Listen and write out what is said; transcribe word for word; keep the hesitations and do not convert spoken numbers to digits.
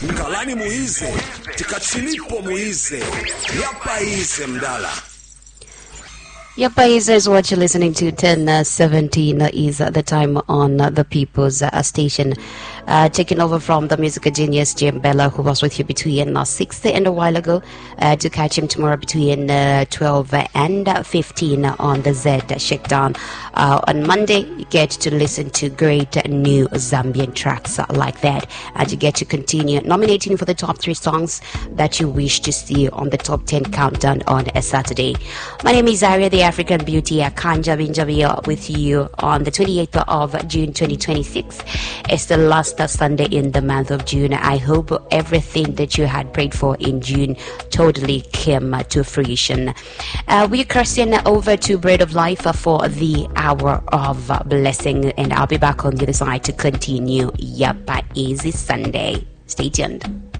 Ngalani muize, tikachilipo muize, yapa ize mdala. Yapa Ize is what you're listening to. ten seventeen is the time on the People's uh, Station. Uh, taking over from the musical genius Jim Bella, who was with you between uh, six and a while ago, uh, to catch him tomorrow between uh, twelve and fifteen on the Z Shakedown. Uh, on Monday, you get to listen to great new Zambian tracks uh, like that, and you get to continue nominating for the top three songs that you wish to see on the top ten countdown on a Saturday. My name is Zaria, the African Beauty. I can't Binjabi with you on the twenty-eighth of June twenty twenty-six. It's the last Sunday in the month of June. I hope everything that you had prayed for in June totally came to fruition. Uh, we're crossing over to Bread of Life for the hour of blessing, and I'll be back on the other side to continue Yapa Easy Sunday. Stay tuned.